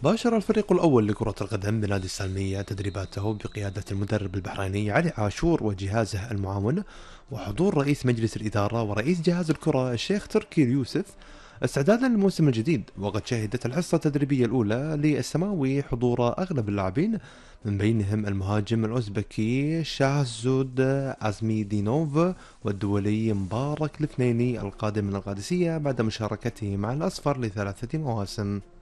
باشر الفريق الأول لكرة القدم بنادي السالمية تدريباته بقيادة المدرب البحريني علي عاشور وجهازه المعاون، وحضور رئيس مجلس الإدارة ورئيس جهاز الكرة الشيخ تركي اليوسف، استعدادا للموسم الجديد. وقد شهدت الحصة التدريبية الأولى للسماوي حضور أغلب اللاعبين، من بينهم المهاجم الأوزبكي شاهزود أزميدينوف، والدولي مبارك الفنيني القادم من القادسية بعد مشاركته مع الأصفر ل3 مواسم.